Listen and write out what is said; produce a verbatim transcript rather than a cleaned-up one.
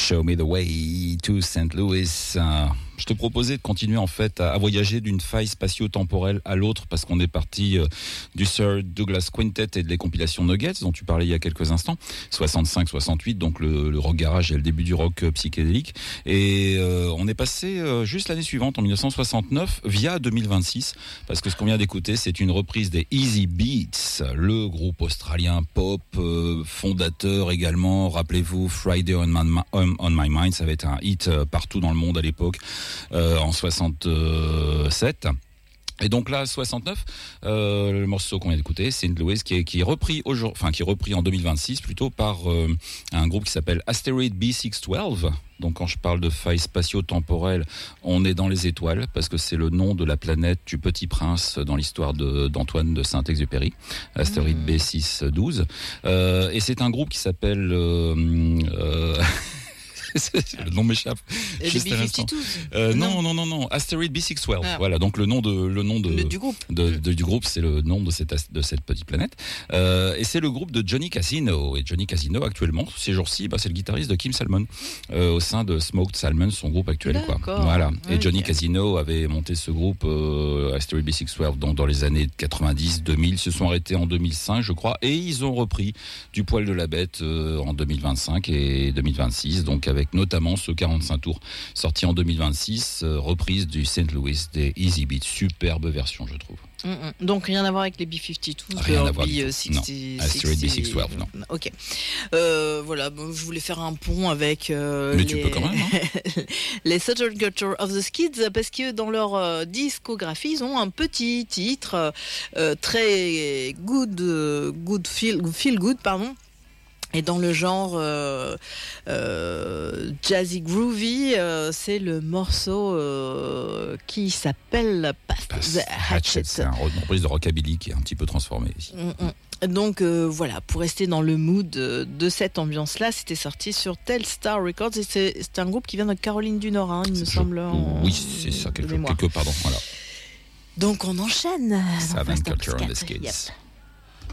Show Me the Way to Saint Louis. Euh, je te proposais de continuer en fait à, à voyager d'une faille spatio-temporelle à l'autre parce qu'on est parti euh, du Sir Douglas Quintet et de les compilations Nuggets dont tu parlais il y a quelques instants, soixante-cinq soixante-huit, donc le, le rock garage et le début du rock euh, psychédélique. Et euh, on est passé euh, juste l'année suivante, en dix-neuf cent soixante-neuf, via deux mille vingt-six, parce que ce qu'on vient d'écouter, c'est une reprise des Easy Beats, le groupe australien pop, euh, fondateur également, rappelez-vous, Friday on My, on, on My Mind, ça avait été un hit euh, partout dans le monde à l'époque, euh, en soixante-sept. Et donc là, soixante-neuf, euh, le morceau qu'on vient d'écouter, Saint Louis, qui est, qui est repris aujourd'hui, enfin qui est repris en deux mille vingt-six plutôt par euh, un groupe qui s'appelle Asteroid B six cent douze. Donc quand je parle de faille spatio-temporelle, on est dans les étoiles parce que c'est le nom de la planète du Petit Prince dans l'histoire de, d'Antoine de Saint-Exupéry, Asteroid mmh. B six cent douze. Euh, et c'est un groupe qui s'appelle euh, euh, le nom m'échappe. Les B cinquante-deux. Euh, non, non, non, non. Asteroid B six cent douze. Ah. Voilà, donc le nom de le nom de le, du groupe. De, de, du groupe, c'est le nom de cette de cette petite planète. Euh, et c'est le groupe de Johnny Casino. Et Johnny Casino, actuellement, ces jours-ci, bah, c'est le guitariste de Kim Salmon euh, au sein de Smoked Salmon, son groupe actuel, quoi. Voilà. Et okay. Johnny Casino avait monté ce groupe euh, Asteroid B six cent douze dans, dans les années quatre-vingt-dix, deux mille. Ils se sont arrêtés en deux mille cinq, je crois, et ils ont repris du poil de la bête euh, en deux mille vingt-cinq et deux mille vingt-six, donc avec notamment ce quarante-cinq tours sorti en deux mille vingt-six, euh, reprise du Saint Louis des Easy Beats, superbe version je trouve. Mmh, donc rien à voir avec les B cinquante-deux, rien à voir B du tout. soixante, non, Asteroid B six cent douze, non. Ok. Euh, voilà, bon, je voulais faire un pont avec euh, Mais les... tu peux quand même, hein. les Southern Culture of the Skids, parce que dans leur euh, discographie, ils ont un petit titre euh, très good, euh, good feel, feel good, pardon. Et dans le genre euh, euh, jazzy groovy, euh, c'est le morceau euh, qui s'appelle Past, Past the Hatchet. C'est un reprise de rockabilly qui est un petit peu transformé ici. Mm-hmm. Donc euh, voilà, pour rester dans le mood de, de cette ambiance-là, c'était sorti sur Telstar Records et c'est, c'est un groupe qui vient de Caroline du Nord, hein, il me Je, semble. En, oui, c'est ça, quelque, quelque pardon. Voilà. Donc on enchaîne. Southern Culture of the Skids. Yep.